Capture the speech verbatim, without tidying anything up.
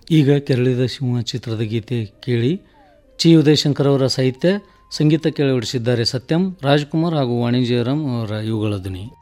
ಈಗ ಕೆರಳಿದ ಸಿಂಹ ಚಿತ್ರದ ಗೀತೆ ಕೇಳಿ. ಚಿ ಉದಯಶಂಕರ್ ಅವರ ಸಾಹಿತ್ಯ, ಸಂಗೀತ ಕೇಳಿ ಹೊಡಿಸಿದ್ದಾರೆ ಸತ್ಯಂ, ರಾಜ್ಕುಮಾರ್ ಹಾಗೂ ವಾಣಿ ಜಯರಾಮ್ ಅವರ ಇವುಗಳ ಧ್ವನಿ.